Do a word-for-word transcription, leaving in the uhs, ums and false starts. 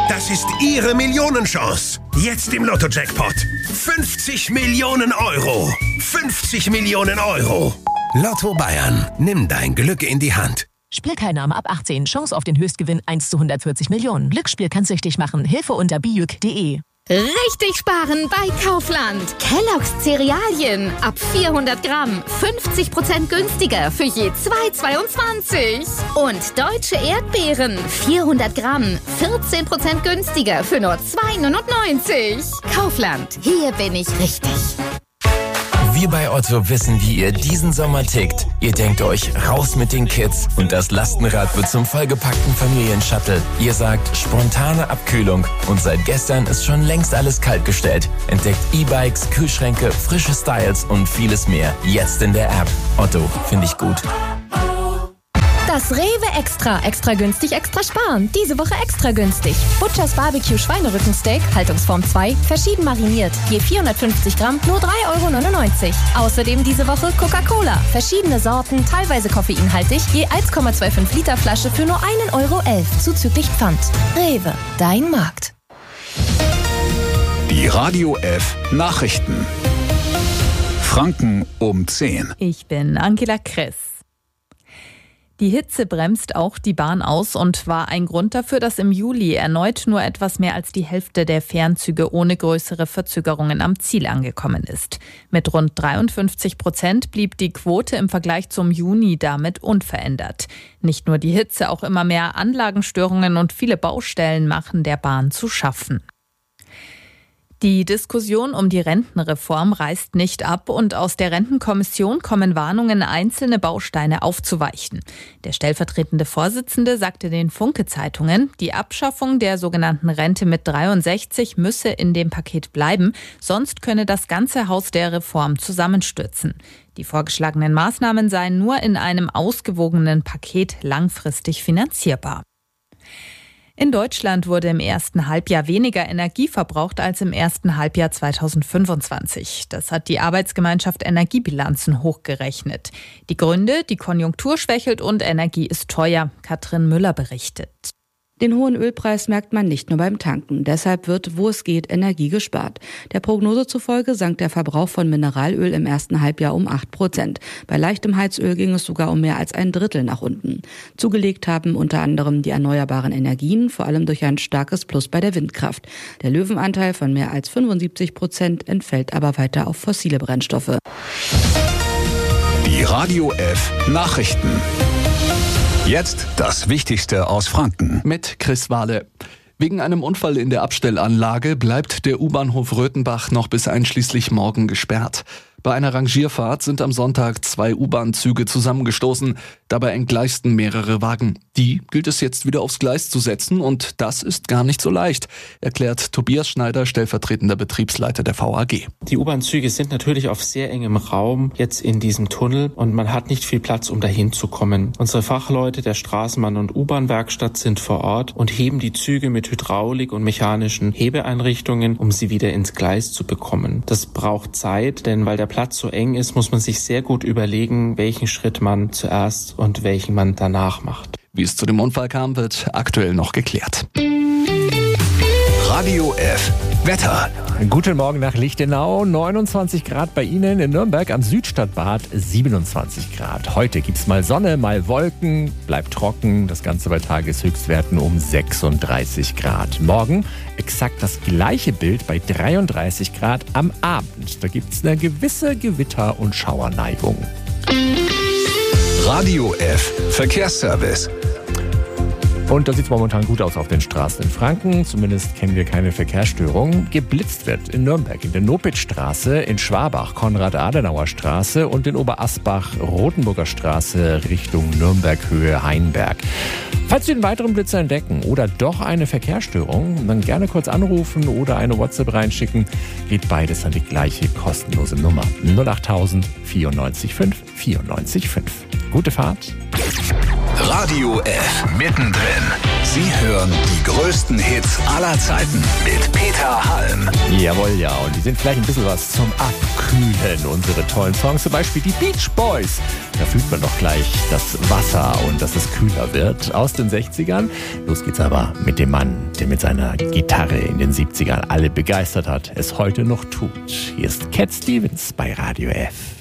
Das ist Ihre Millionenchance. Jetzt im Lotto-Jackpot. fünfzig Millionen Euro. fünfzig Millionen Euro. Lotto Bayern. Nimm dein Glück in die Hand. Spielteilnahme ab achtzehn. Chance auf den Höchstgewinn eins zu hundertvierzig Millionen. Glücksspiel kann süchtig machen. Hilfe unter bijuk punkt de. Richtig sparen bei Kaufland. Kellogg's Cerealien ab vierhundert Gramm. fünfzig Prozent günstiger für je zwei Euro zweiundzwanzig. Und deutsche Erdbeeren. vierhundert Gramm. vierzehn Prozent günstiger für nur zwei Euro neunundneunzig. Kaufland. Hier bin ich richtig. Wir bei Otto wissen, wie ihr diesen Sommer tickt. Ihr denkt euch, raus mit den Kids und das Lastenrad wird zum vollgepackten Familienshuttle. Ihr sagt, spontane Abkühlung und seit gestern ist schon längst alles kaltgestellt. Entdeckt E-Bikes, Kühlschränke, frische Styles und vieles mehr. Jetzt in der App. Otto, finde ich gut. Das Rewe Extra. Extra günstig, extra sparen. Diese Woche extra günstig. Butchers Barbecue Schweinerückensteak, Haltungsform zwei, verschieden mariniert. Je vierhundertfünfzig Gramm, nur drei Euro neunundneunzig. Außerdem diese Woche Coca-Cola. Verschiedene Sorten, teilweise koffeinhaltig, je eins Komma fünfundzwanzig Liter Flasche für nur ein Euro elf. Zuzüglich Pfand. Rewe, dein Markt. Die Radio F Nachrichten. Franken um zehn. Ich bin Angela Kress. Die Hitze bremst auch die Bahn aus und war ein Grund dafür, dass im Juli erneut nur etwas mehr als die Hälfte der Fernzüge ohne größere Verzögerungen am Ziel angekommen ist. Mit rund dreiundfünfzig Prozent blieb die Quote im Vergleich zum Juni damit unverändert. Nicht nur die Hitze, auch immer mehr Anlagenstörungen und viele Baustellen machen der Bahn zu schaffen. Die Diskussion um die Rentenreform reißt nicht ab und aus der Rentenkommission kommen Warnungen, einzelne Bausteine aufzuweichen. Der stellvertretende Vorsitzende sagte den Funke-Zeitungen, die Abschaffung der sogenannten Rente mit dreiundsechzig müsse in dem Paket bleiben, sonst könne das ganze Haus der Reform zusammenstürzen. Die vorgeschlagenen Maßnahmen seien nur in einem ausgewogenen Paket langfristig finanzierbar. In Deutschland wurde im ersten Halbjahr weniger Energie verbraucht als im ersten Halbjahr zweitausendfünfundzwanzig. Das hat die Arbeitsgemeinschaft Energiebilanzen hochgerechnet. Die Gründe: die Konjunktur schwächelt und Energie ist teuer. Katrin Müller berichtet. Den hohen Ölpreis merkt man nicht nur beim Tanken. Deshalb wird, wo es geht, Energie gespart. Der Prognose zufolge sank der Verbrauch von Mineralöl im ersten Halbjahr um acht Prozent. Bei leichtem Heizöl ging es sogar um mehr als ein Drittel nach unten. Zugelegt haben unter anderem die erneuerbaren Energien, vor allem durch ein starkes Plus bei der Windkraft. Der Löwenanteil von mehr als fünfundsiebzig Prozent entfällt aber weiter auf fossile Brennstoffe. Die Radio F Nachrichten. Jetzt das Wichtigste aus Franken. Mit Chris Wahle. Wegen einem Unfall in der Abstellanlage bleibt der U-Bahnhof Röthenbach noch bis einschließlich morgen gesperrt. Bei einer Rangierfahrt sind am Sonntag zwei U-Bahn-Züge zusammengestoßen. Dabei entgleisten mehrere Wagen. Die gilt es jetzt wieder aufs Gleis zu setzen und das ist gar nicht so leicht, erklärt Tobias Schneider, stellvertretender Betriebsleiter der V A G. Die U-Bahn-Züge sind natürlich auf sehr engem Raum jetzt in diesem Tunnel und man hat nicht viel Platz, um dahin zu kommen. Unsere Fachleute der Straßenbahn- und U-Bahn-Werkstatt sind vor Ort und heben die Züge mit Hydraulik und mechanischen Hebeeinrichtungen, um sie wieder ins Gleis zu bekommen. Das braucht Zeit, denn weil der Platz so eng ist, muss man sich sehr gut überlegen, welchen Schritt man zuerst und welchen man danach macht. Wie es zu dem Unfall kam, wird aktuell noch geklärt. Radio F Wetter. Guten Morgen nach Lichtenau. neunundzwanzig Grad bei Ihnen, in Nürnberg am Südstadtbad siebenundzwanzig Grad. Heute gibt's mal Sonne, mal Wolken, bleibt trocken. Das Ganze bei Tageshöchstwerten um sechsunddreißig Grad. Morgen exakt das gleiche Bild bei dreiunddreißig Grad am Abend. Da gibt's eine gewisse Gewitter- und Schauerneigung. Radio F Verkehrsservice. Und da sieht es momentan gut aus auf den Straßen in Franken. Zumindest kennen wir keine Verkehrsstörungen. Geblitzt wird in Nürnberg, in der Nopitzstraße, in Schwabach, Konrad-Adenauer-Straße und in Oberasbach, Rotenburger Straße Richtung Nürnberg-Höhe Hainberg. Falls Sie einen weiteren Blitzer entdecken oder doch eine Verkehrsstörung, dann gerne kurz anrufen oder eine WhatsApp reinschicken. Geht beides an die gleiche kostenlose Nummer. null achttausend vierundneunzig fünf vierundneunzig fünf. Gute Fahrt. Radio F. Mittendrin. Sie hören die größten Hits aller Zeiten mit Peter Halm. Jawohl, ja. Und die sind vielleicht ein bisschen was zum Abkühlen. Unsere tollen Songs, zum Beispiel die Beach Boys. Da fühlt man doch gleich das Wasser und dass es kühler wird. Aus den sechzigern. Los geht's aber mit dem Mann, der mit seiner Gitarre in den siebzigern alle begeistert hat, es heute noch tut. Hier ist Cat Stevens bei Radio F.